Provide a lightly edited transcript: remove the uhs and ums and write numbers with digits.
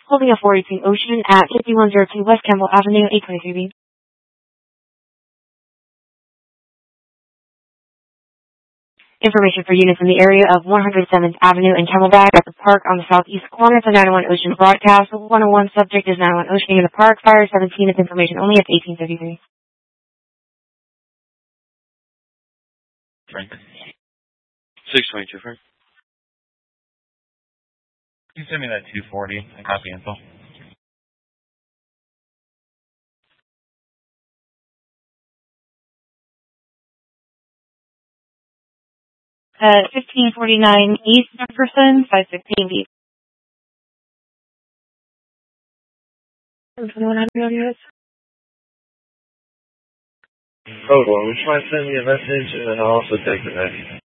holding a 418 Ocean at 5102 West Campbell Avenue, 823B. Information for units in the area of 107th Avenue and Camelback at the park on the southeast corner to 901 Ocean broadcast. 101 subject is 901 Ocean in the park. Fire 17 is information only at 1833. Frank. 622, Frank. Can you send me that 240 and copy info? At 1549 East Jefferson, 516B. 2100 units. Hold on, just try to send me a message and then I'll also take the message.